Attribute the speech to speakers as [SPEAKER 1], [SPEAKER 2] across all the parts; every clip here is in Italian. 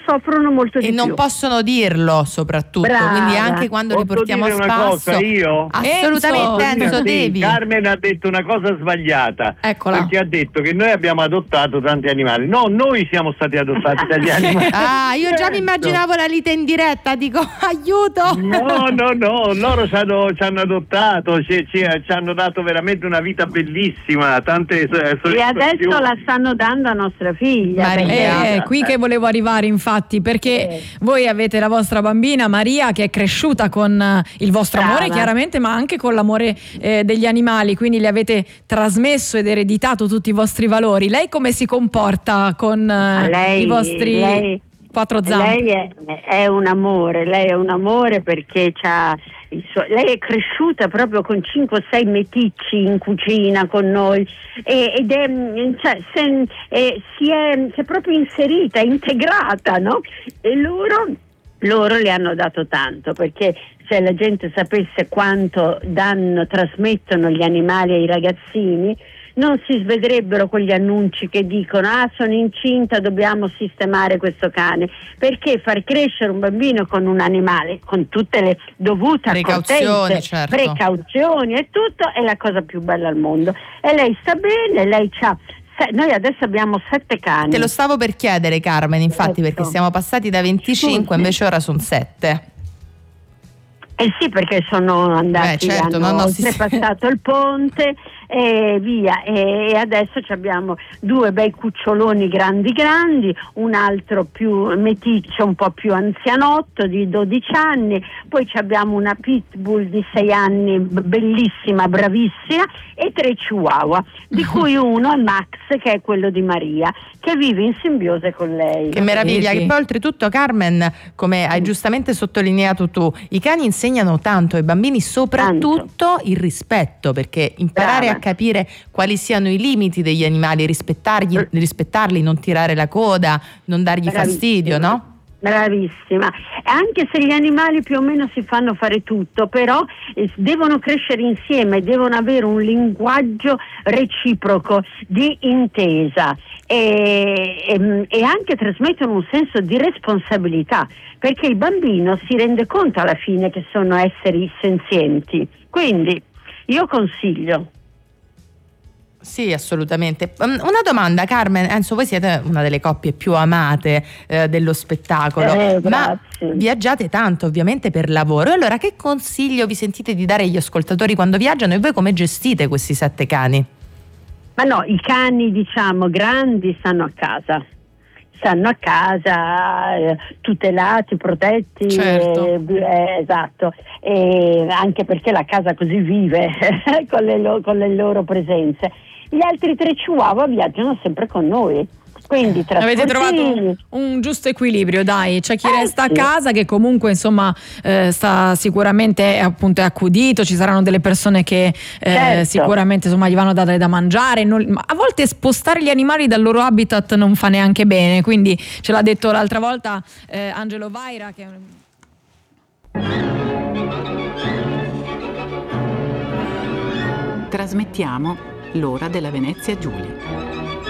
[SPEAKER 1] soffrono molto di
[SPEAKER 2] più. E non possono dirlo soprattutto. Brava. Quindi anche quando li portiamo a spasso.
[SPEAKER 3] Una cosa io?
[SPEAKER 2] Assolutamente, Enzo, devi.
[SPEAKER 3] Carmen ha detto una cosa sbagliata.
[SPEAKER 2] Eccola.
[SPEAKER 3] Perché ha detto che noi abbiamo adottato tanti animali. No, noi siamo stati adottati dagli animali.
[SPEAKER 2] Io già mi immaginavo la lite in diretta, dico aiuto.
[SPEAKER 3] No, loro ci hanno adottato, ci hanno dato veramente una vita bellissima, tante
[SPEAKER 1] e adesso la stanno dando a nostra figlia.
[SPEAKER 4] È qui che volevo arrivare, infatti, perché voi avete la vostra bambina Maria che è cresciuta con il vostro amore, chiaramente, ma anche con l'amore degli animali, quindi le avete trasmesso ed ereditato tutti i vostri valori. Lei come si comporta con i vostri quattro zampe?
[SPEAKER 1] Lei è un amore perché lei è cresciuta proprio con 5-6 meticci in cucina con noi ed si è proprio inserita, integrata, no? E loro le hanno dato tanto, perché se la gente sapesse quanto trasmettono gli animali ai ragazzini, non si vedrebbero quegli annunci che dicono sono incinta, dobbiamo sistemare questo cane, perché far crescere un bambino con un animale con tutte le dovute accortenze, precauzioni e tutto è la cosa più bella al mondo. E lei sta bene, noi adesso abbiamo 7 cani.
[SPEAKER 2] Te lo stavo per chiedere, Carmen, infatti, perché siamo passati da 25, invece ora sono 7.
[SPEAKER 1] Sì, perché sono andati, hanno oltrepassato il ponte e via, e adesso abbiamo 2 bei cuccioloni grandi, un altro più meticcio, un po' più anzianotto di 12 anni, poi abbiamo una pitbull di 6 anni bellissima, bravissima, e 3 chihuahua, di cui uno è Max, che è quello di Maria, che vive in simbiose con lei.
[SPEAKER 2] Che meraviglia. Che poi oltretutto, Carmen, come hai giustamente sottolineato tu, i cani insegnano tanto ai bambini, soprattutto il rispetto, perché imparare a capire quali siano i limiti degli animali, rispettarli, non tirare la coda, non dargli fastidio, no?
[SPEAKER 1] Bravissima. Anche se gli animali più o meno si fanno fare tutto, però devono crescere insieme, devono avere un linguaggio reciproco di intesa e anche trasmettono un senso di responsabilità, perché il bambino si rende conto alla fine che sono esseri senzienti. Quindi io consiglio.
[SPEAKER 2] Sì, assolutamente. Una domanda, Carmen. Enzo, voi siete una delle coppie più amate dello spettacolo, ma viaggiate tanto ovviamente per lavoro. E allora che consiglio vi sentite di dare agli ascoltatori quando viaggiano, e voi come gestite questi 7 cani?
[SPEAKER 1] Ma no, i cani grandi stanno a casa, tutelati, protetti, esatto, e anche perché la casa così vive con le loro presenze. Gli altri 3 chihuahua viaggiano sempre con noi. Quindi
[SPEAKER 4] avete trovato un giusto equilibrio, dai. C'è chi resta a casa, che comunque insomma sta sicuramente appunto è accudito, ci saranno delle persone che sicuramente insomma gli vanno a dare da mangiare, ma a volte spostare gli animali dal loro habitat non fa neanche bene, quindi ce l'ha detto l'altra volta Angelo Vaira, che
[SPEAKER 5] Trasmettiamo l'ora della Venezia Giulia.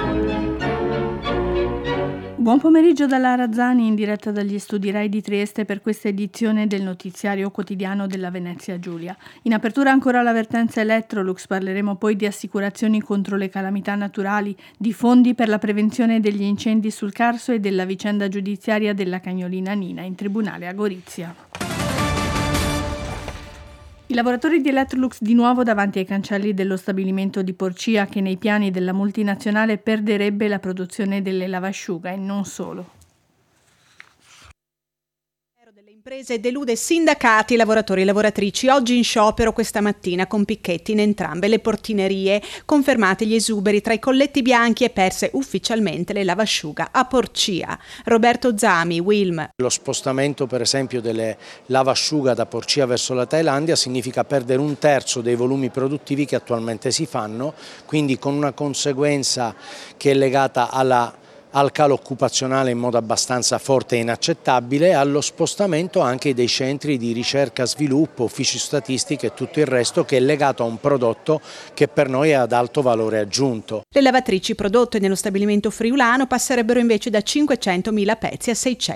[SPEAKER 6] Buon pomeriggio da Lara Zani, in diretta dagli studi Rai di Trieste per questa edizione del notiziario quotidiano della Venezia Giulia. In apertura ancora l'avvertenza Electrolux, parleremo poi di assicurazioni contro le calamità naturali, di fondi per la prevenzione degli incendi sul Carso e della vicenda giudiziaria della cagnolina Nina in tribunale a Gorizia. I lavoratori di Electrolux di nuovo davanti ai cancelli dello stabilimento di Porcia, che nei piani della multinazionale perderebbe la produzione delle lavasciuga e non solo.
[SPEAKER 7] Imprese delude sindacati e lavoratori e lavoratrici oggi in sciopero questa mattina con picchetti in entrambe le portinerie, confermati gli esuberi tra i colletti bianchi e perse ufficialmente le lavasciuga a Porcia. Roberto Zami, Wilm.
[SPEAKER 8] Lo spostamento per esempio delle lavasciuga da Porcia verso la Thailandia significa perdere 1/3 dei volumi produttivi che attualmente si fanno, quindi con una conseguenza che è legata al calo occupazionale in modo abbastanza forte e inaccettabile, allo spostamento anche dei centri di ricerca, sviluppo, uffici statistiche e tutto il resto, che è legato a un prodotto che per noi è ad alto valore aggiunto.
[SPEAKER 7] Le lavatrici prodotte nello stabilimento friulano passerebbero invece da 500.000 pezzi a 600.